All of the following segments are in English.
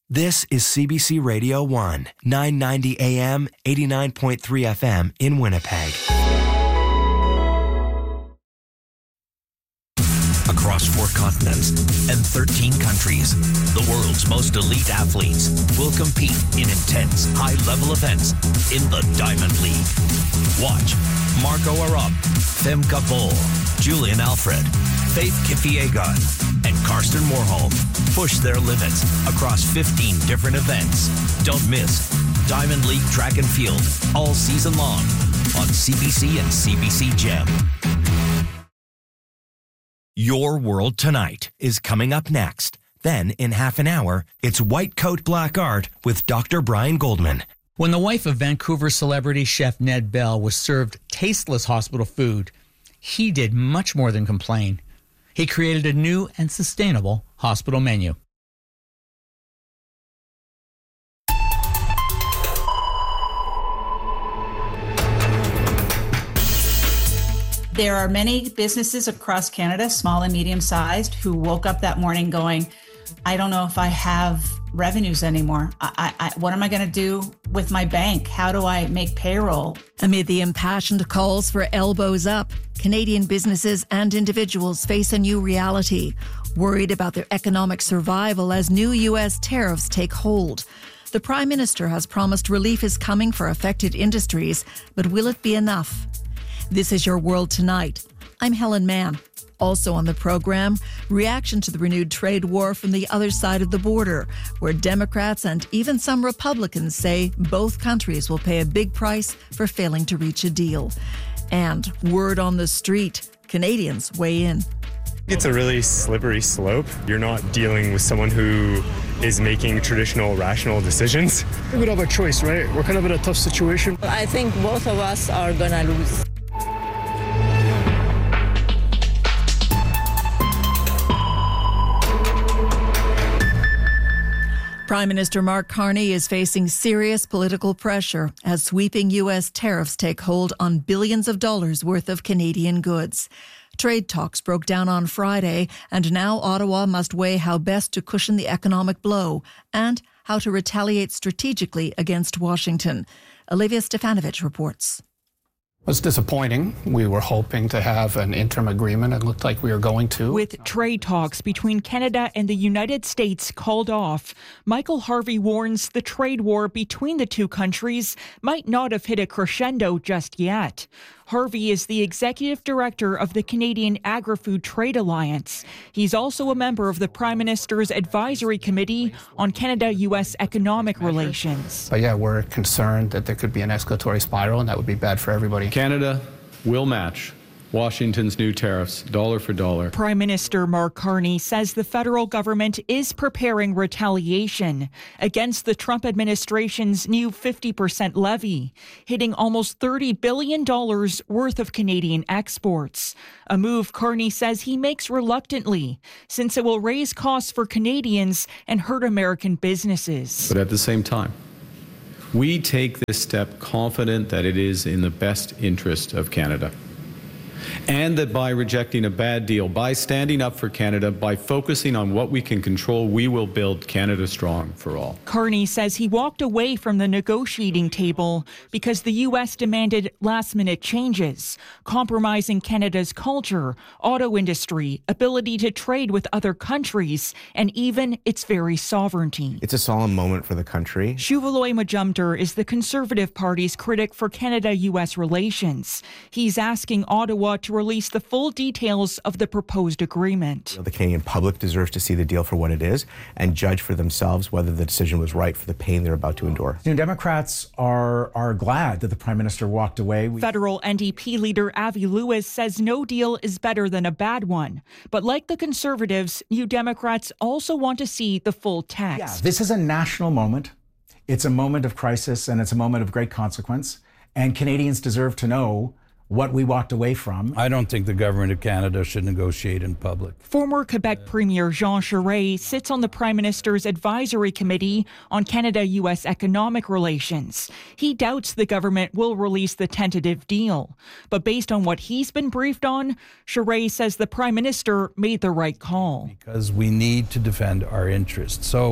This is CBC Radio 1, 990 AM, 89.3 FM in Winnipeg. Across 4 continents and 13 countries, the world's most elite athletes will compete in intense, high-level events in the Diamond League. Watch Marco Arop, Femke Bol, Julian Alfred, Faith Kipyegon, and Karsten Warholm push their limits across 15 different events. Don't miss Diamond League Track and Field all season long on CBC and CBC Gem. Your World Tonight is coming up next. Then, in half an hour, it's White Coat Black Art with Dr. Brian Goldman. When the wife of Vancouver celebrity chef Ned Bell was served tasteless hospital food, he did much more than complain. He created a new and sustainable hospital menu. There are many businesses across Canada, small and medium-sized, who woke up that morning going, I don't know if I have revenues anymore. What am I going to do with my bank? How do I make payroll? Amid the impassioned calls for elbows up, Canadian businesses and individuals face a new reality, worried about their economic survival as new U.S. tariffs take hold. The Prime Minister has promised relief is coming for affected industries, but will it be enough? This is Your World Tonight. I'm Helen Mann. Also on the program, reaction to the renewed trade war from the other side of the border, where Democrats and even some Republicans say both countries will pay a big price for failing to reach a deal. And word on the street, Canadians weigh in. It's a really slippery slope. You're not dealing with someone who is making traditional, rational decisions. We would have a choice, right? We're kind of in a tough situation. I think both of us are going to lose. Prime Minister Mark Carney is facing serious political pressure as sweeping U.S. tariffs take hold on billions of dollars worth of Canadian goods. Trade talks broke down on Friday, and now Ottawa must weigh how best to cushion the economic blow and how to retaliate strategically against Washington. Olivia Stefanovic reports. It's disappointing. We were hoping to have an interim agreement. It looked like we were going to. With trade talks between Canada and the United States called off, Michael Harvey warns the trade war between the two countries might not have hit a crescendo just yet. Harvey is the executive director of the Canadian Agri-Food Trade Alliance. He's also a member of the Prime Minister's Advisory Committee on Canada-U.S. economic relations. But yeah, we're concerned that there could be an escalatory spiral, and that would be bad for everybody. Canada will match Washington's new tariffs, dollar for dollar. Prime Minister Mark Carney says the federal government is preparing retaliation against the Trump administration's new 50% levy, hitting almost $30 billion worth of Canadian exports. A move Carney says he makes reluctantly, since it will raise costs for Canadians and hurt American businesses. But at the same time, we take this step confident that it is in the best interest of Canada. And that by rejecting a bad deal, by standing up for Canada, by focusing on what we can control, we will build Canada strong for all. Carney says he walked away from the negotiating table because the U.S. demanded last-minute changes, compromising Canada's culture, auto industry, ability to trade with other countries, and even its very sovereignty. It's a solemn moment for the country. Shuvaloy Majumdar is the Conservative Party's critic for Canada-U.S. relations. He's asking Ottawa to release the full details of the proposed agreement. The Canadian public deserves to see the deal for what it is and judge for themselves whether the decision was right for the pain they're about to endure. You know, Democrats are glad that the Prime Minister walked away. Federal NDP leader Avi Lewis says no deal is better than a bad one. But like the Conservatives, New Democrats also want to see the full text. Yeah, this is a national moment. It's a moment of crisis and it's a moment of great consequence. And Canadians deserve to know what we walked away from. I don't think the government of Canada should negotiate in public. Former Quebec Premier Jean Charest sits on the Prime Minister's Advisory Committee on Canada-U.S. economic relations. He doubts the government will release the tentative deal. But based on what he's been briefed on, Charest says the Prime Minister made the right call. Because we need to defend our interests. So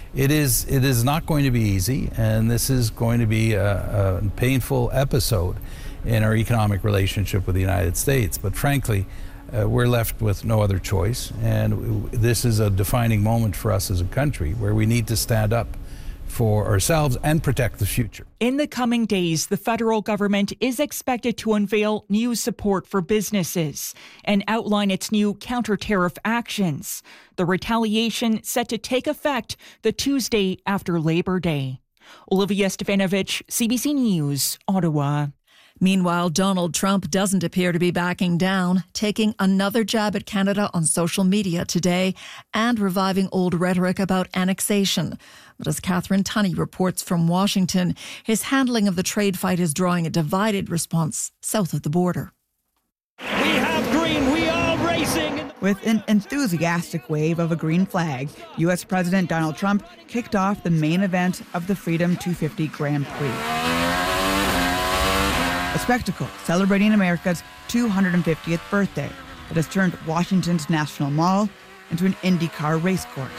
it is not going to be easy, and this is going to be a painful episode in our economic relationship with the United States. But frankly, we're left with no other choice, and this is a defining moment for us as a country where we need to stand up for ourselves and protect the future. In the coming days, the federal government is expected to unveil new support for businesses and outline its new counter-tariff actions. The retaliation set to take effect the Tuesday after Labor Day. Olivia Stefanovich, CBC News, Ottawa. Meanwhile, Donald Trump doesn't appear to be backing down, taking another jab at Canada on social media today and reviving old rhetoric about annexation. But as Catherine Tunney reports from Washington, his handling of the trade fight is drawing a divided response south of the border. We have green, we are racing. With an enthusiastic wave of a green flag, U.S. President Donald Trump kicked off the main event of the Freedom 250 Grand Prix. A spectacle celebrating America's 250th birthday that has turned Washington's National Mall into an IndyCar racecourse.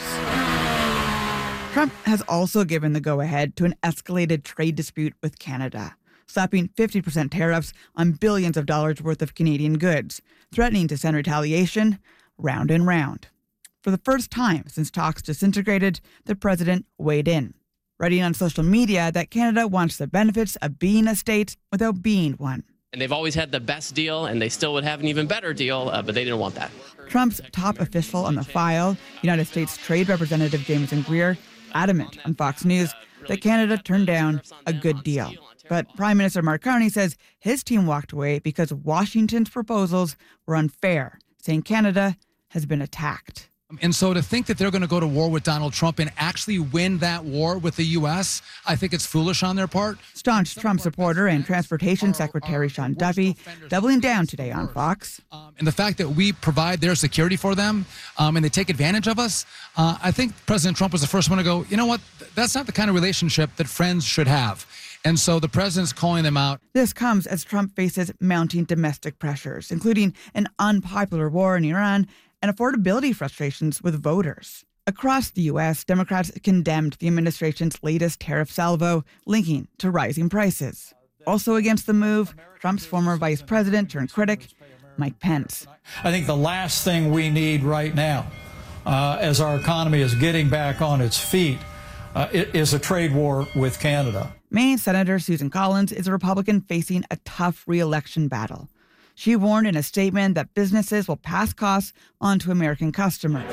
Trump has also given the go-ahead to an escalated trade dispute with Canada, slapping 50% tariffs on billions of dollars worth of Canadian goods, threatening to send retaliation round and round. For the first time since talks disintegrated, the president weighed in, writing on social media that Canada wants the benefits of being a state without being one. And they've always had the best deal, and they still would have an even better deal, but they didn't want that. Trump's top official on the file, United States Trade Representative Jameson Greer, adamant on Fox News that Canada turned down a good deal. But Prime Minister Mark Carney says his team walked away because Washington's proposals were unfair, saying Canada has been attacked. And so to think that they're going to go to war with Donald Trump and actually win that war with the U.S., I think it's foolish on their part. Staunch Trump supporter and Transportation Secretary Sean Duffy doubling down today on Fox. And the fact that we provide their security for them and they take advantage of us, I think President Trump was the first one to go, you know what, that's not the kind of relationship that friends should have. And so the president's calling them out. This comes as Trump faces mounting domestic pressures, including an unpopular war in Iran and affordability frustrations with voters. Across the U.S., Democrats condemned the administration's latest tariff salvo, linking to rising prices. Also against the move, Trump's former vice president turned critic, Mike Pence. I think the last thing we need right now, as our economy is getting back on its feet, is a trade war with Canada. Maine Senator Susan Collins is a Republican facing a tough re-election battle. She warned in a statement that businesses will pass costs on to American customers.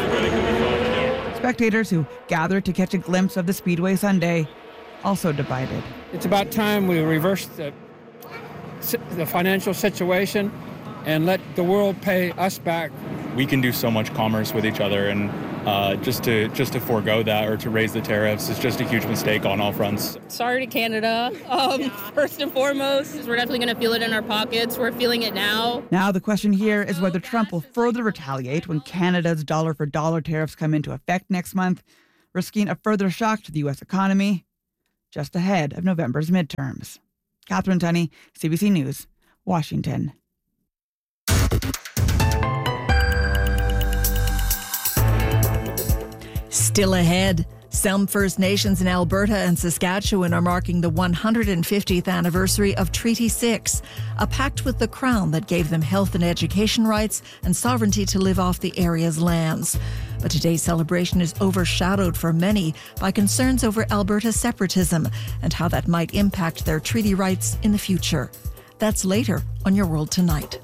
Spectators who gathered to catch a glimpse of the Speedway Sunday also divided. It's about time we reverse the financial situation and let the world pay us back. We can do so much commerce with each other, and just to forego that or to raise the tariffs is just a huge mistake on all fronts. Sorry to Canada. First and foremost, we're definitely going to feel it in our pockets. We're feeling it now. Now the question here is whether Trump will further retaliate when Canada's dollar-for-dollar tariffs come into effect next month, risking a further shock to the U.S. economy just ahead of November's midterms. Catherine Tunney, CBC News, Washington. Still ahead, some First Nations in Alberta and Saskatchewan are marking the 150th anniversary of Treaty 6, a pact with the Crown that gave them health and education rights and sovereignty to live off the area's lands. But today's celebration is overshadowed for many by concerns over Alberta's separatism and how that might impact their treaty rights in the future. That's later on Your World Tonight.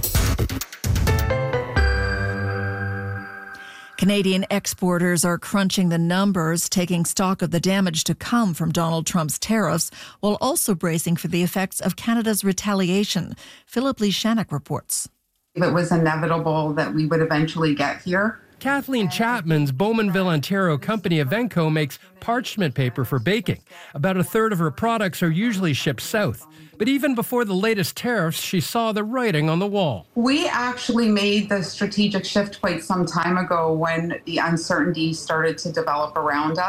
Canadian exporters are crunching the numbers, taking stock of the damage to come from Donald Trump's tariffs, while also bracing for the effects of Canada's retaliation. Philip Lee Shannock reports. It was inevitable that we would eventually get here. Kathleen Chapman's Bowmanville, Ontario company Evenco makes parchment paper for baking. About a third of her products are usually shipped south. But even before the latest tariffs, she saw the writing on the wall. We actually made the strategic shift quite some time ago when the uncertainty started to develop around us.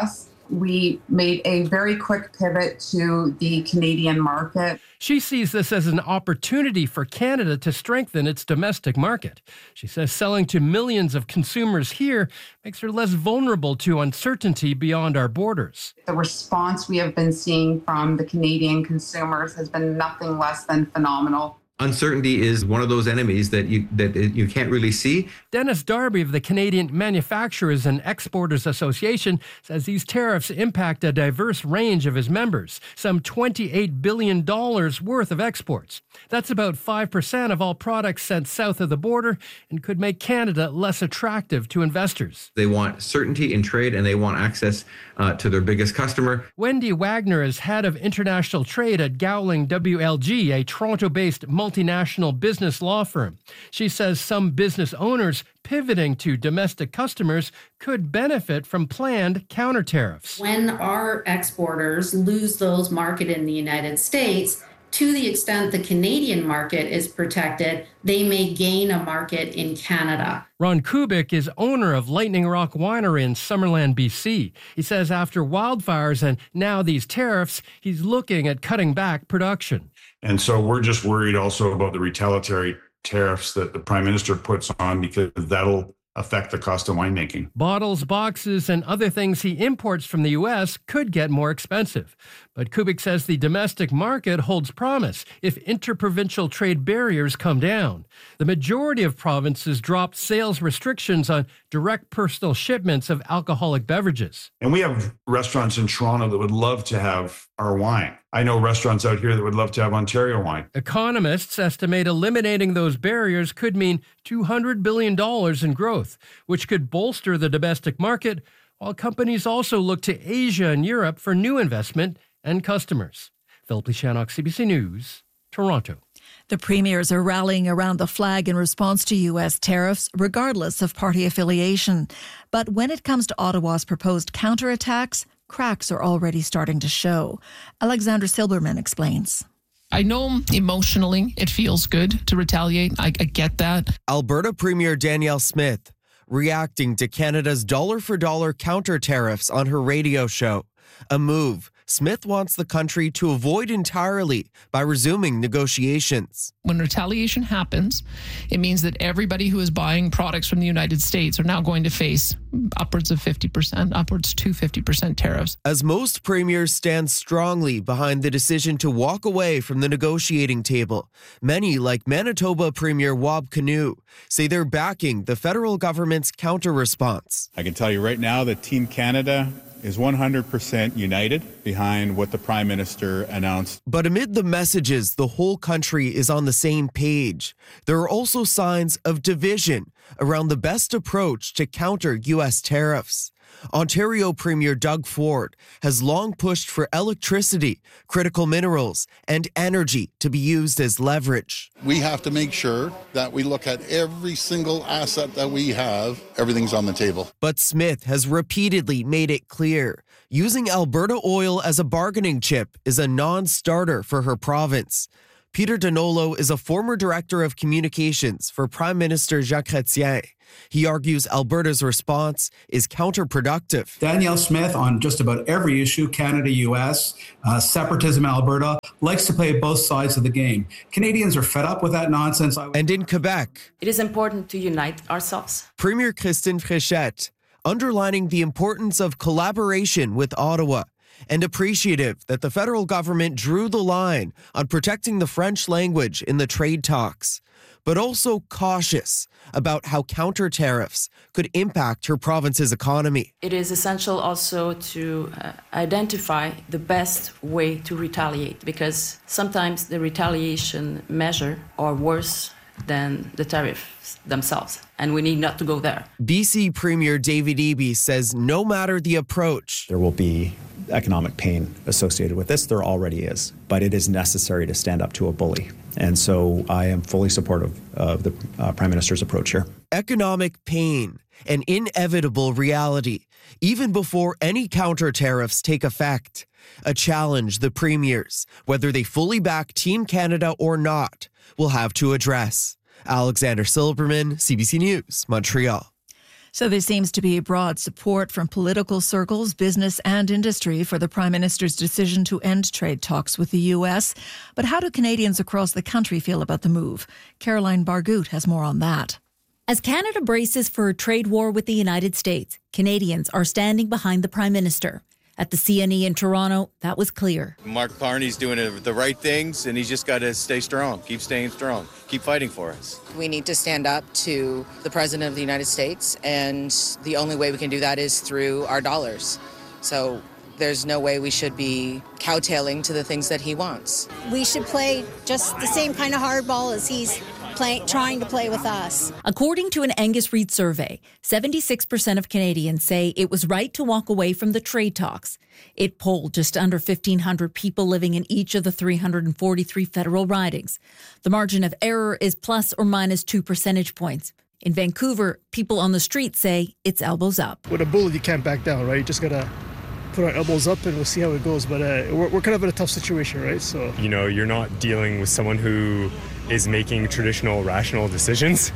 we made a very quick pivot to the Canadian market. She sees this as an opportunity for Canada to strengthen its domestic market. She says selling to millions of consumers here makes her less vulnerable to uncertainty beyond our borders. The response we have been seeing from the Canadian consumers has been nothing less than phenomenal. Uncertainty is one of those enemies that you can't really see. Dennis Darby of the Canadian Manufacturers and Exporters Association says these tariffs impact a diverse range of his members, some $28 billion worth of exports. That's about 5% of all products sent south of the border and could make Canada less attractive to investors. They want certainty in trade and they want access to their biggest customer. Wendy Wagner is head of international trade at Gowling WLG, a Toronto-based multinational business law firm. She says some business owners pivoting to domestic customers could benefit from planned counter tariffs. When our exporters lose those market in the United States, to the extent the Canadian market is protected, they may gain a market in Canada. Ron Kubik is owner of Lightning Rock Winery in Summerland, BC. He says after wildfires and now these tariffs, he's looking at cutting back production. And so we're just worried also about the retaliatory tariffs that the Prime Minister puts on, because that'll affect the cost of winemaking. Bottles, boxes, and other things he imports from the U.S. could get more expensive. But Kubik says the domestic market holds promise if interprovincial trade barriers come down. The majority of provinces dropped sales restrictions on direct personal shipments of alcoholic beverages. And we have restaurants in Toronto that would love to have our wine. I know restaurants out here that would love to have Ontario wine. Economists estimate eliminating those barriers could mean $200 billion in growth, which could bolster the domestic market, while companies also look to Asia and Europe for new investment and customers. Philip Lishanok, CBC News, Toronto. The premiers are rallying around the flag in response to U.S. tariffs, regardless of party affiliation. But when it comes to Ottawa's proposed counterattacks, cracks are already starting to show. Alexandra Silberman explains. I know emotionally it feels good to retaliate. I get that. Alberta Premier Danielle Smith reacting to Canada's dollar-for-dollar counter tariffs on her radio show. A move Smith wants the country to avoid entirely by resuming negotiations. When retaliation happens, it means that everybody who is buying products from the United States are now going to face upwards of 50%, upwards to 50% tariffs. As most premiers stand strongly behind the decision to walk away from the negotiating table, many, like Manitoba Premier Wab Kinew, say they're backing the federal government's counter-response. I can tell you right now that Team Canada is 100% united behind what the Prime Minister announced. But amid the messages, the whole country is on the same page. There are also signs of division around the best approach to counter U.S. tariffs. Ontario Premier Doug Ford has long pushed for electricity, critical minerals, and energy to be used as leverage. We have to make sure that we look at every single asset that we have. Everything's on the table. But Smith has repeatedly made it clear using Alberta oil as a bargaining chip is a non-starter for her province. Peter Donolo is a former director of communications for Prime Minister Jean Chrétien. He argues Alberta's response is counterproductive. Danielle Smith, on just about every issue, Canada-US, separatism Alberta, likes to play both sides of the game. Canadians are fed up with that nonsense. And in Quebec, it is important to unite ourselves. Premier Christine Fréchette underlining the importance of collaboration with Ottawa and appreciative that the federal government drew the line on protecting the French language in the trade talks, but also cautious about how counter tariffs could impact her province's economy. It is essential also to identify the best way to retaliate, because sometimes the retaliation measure are worse than the tariffs themselves, and we need not to go there. BC Premier David Eby says no matter the approach, there will be economic pain associated with this. There already is, but it is necessary to stand up to a bully. And so I am fully supportive of the Prime Minister's approach here. Economic pain, an inevitable reality, even before any counter tariffs take effect. A challenge the premiers, whether they fully back Team Canada or not, will have to address. Alexander Silberman, CBC News, Montreal. So there seems to be broad support from political circles, business and industry for the Prime Minister's decision to end trade talks with the U.S. But how do Canadians across the country feel about the move? Caroline Bargout has more on that. As Canada braces for a trade war with the United States, Canadians are standing behind the Prime Minister. At the CNE in Toronto, that was clear. Mark Carney's doing the right things, and he's just got to stay strong, keep staying strong, keep fighting for us. We need to stand up to the President of the United States, and the only way we can do that is through our dollars. So there's no way we should be kowtailing to the things that he wants. We should play just the same kind of hardball as he's trying to play with us. According to an Angus Reid survey, 76% of Canadians say it was right to walk away from the trade talks. It polled just under 1,500 people living in each of the 343 federal ridings. The margin of error is plus or minus 2 percentage points. In Vancouver, people on the street say it's elbows up. With a bullet, you can't back down, right? You just got to put our elbows up and we'll see how it goes. But we're kind of in a tough situation, right? So, you're not dealing with someone who is making traditional, rational decisions.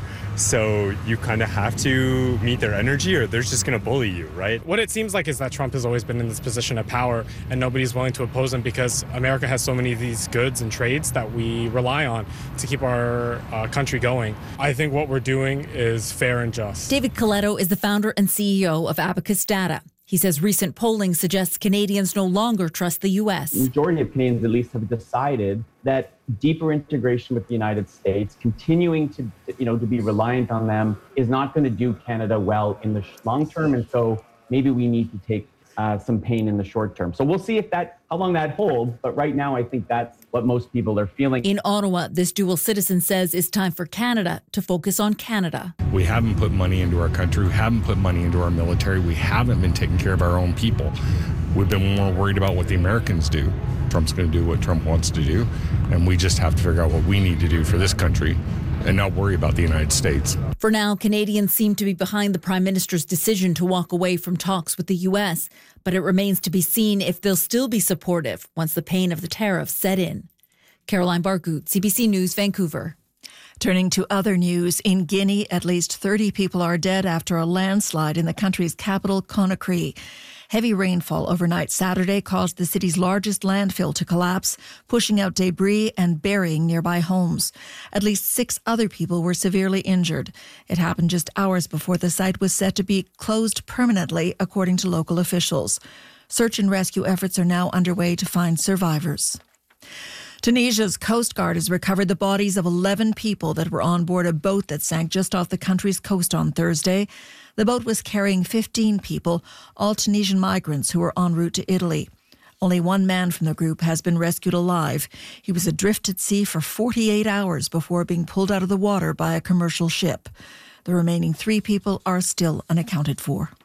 So you kind of have to meet their energy or they're just going to bully you, right? What it seems like is that Trump has always been in this position of power and nobody's willing to oppose him because America has so many of these goods and trades that we rely on to keep our country going. I think what we're doing is fair and just. David Coletto is the founder and CEO of Abacus Data. He says recent polling suggests Canadians no longer trust the U.S. The majority of Canadians, at least, have decided that deeper integration with the United States, continuing to be reliant on them, is not going to do Canada well in the long term. And so maybe we need to take some pain in the short term. So we'll see how long that holds. But right now, I think that's what most people are feeling. In Ottawa, this dual citizen says it's time for Canada to focus on Canada. We haven't put money into our country. We haven't put money into our military. We haven't been taking care of our own people. We've been more worried about what the Americans do. Trump's going to do what Trump wants to do. And we just have to figure out what we need to do for this country and not worry about the United States. For now, Canadians seem to be behind the Prime Minister's decision to walk away from talks with the U.S., but it remains to be seen if they'll still be supportive once the pain of the tariffs set in. Caroline Bargout, CBC News, Vancouver. Turning to other news, in Guinea, at least 30 people are dead after a landslide in the country's capital, Conakry. Heavy rainfall overnight Saturday caused the city's largest landfill to collapse, pushing out debris and burying nearby homes. At least 6 other people were severely injured. It happened just hours before the site was set to be closed permanently, according to local officials. Search and rescue efforts are now underway to find survivors. Tunisia's Coast Guard has recovered the bodies of 11 people that were on board a boat that sank just off the country's coast on Thursday. The boat was carrying 15 people, all Tunisian migrants who were en route to Italy. Only one man from the group has been rescued alive. He was adrift at sea for 48 hours before being pulled out of the water by a commercial ship. The remaining 3 people are still unaccounted for.